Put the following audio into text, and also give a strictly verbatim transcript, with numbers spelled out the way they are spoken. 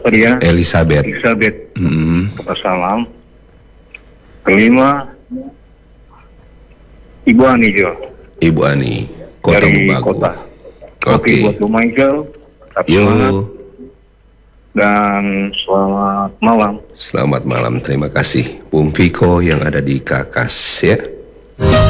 tadi ya. Elizabeth. Elizabeth. Hmm. Kota Salam. Kelima, Ibu Ani Jo. Ibu Ani, Kota Dari Bubagu. kota. Oke. Oke, buat Bu Michael. Tetap semangat. Yo, Dan selamat malam. selamat malam. Terima kasih Bung Viko yang ada di Kakas ya.